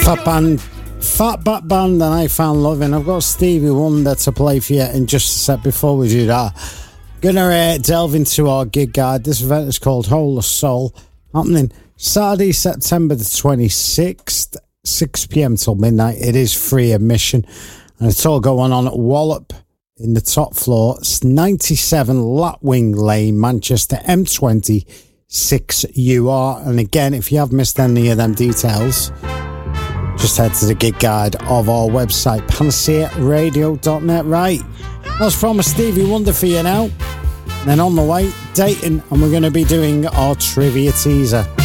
Fatback Band, and I Found Loving. I've got Stevie Wonder to play for you in just a sec. Before we do that, gonna delve into our gig guide. This event is called Whole of Soul, happening Saturday, September the 26th, 6 p.m. till midnight. It is free admission, and it's all going on at Wallop in the top floor. It's 97 Lapwing Lane, Manchester, M20 6UR. And again, if you have missed any of them details, just head to the gig guide of our website, panacearadio.net. Right, that's from a Stevie Wonder for you now. And then on the way, Dayton, and we're going to be doing our trivia teaser.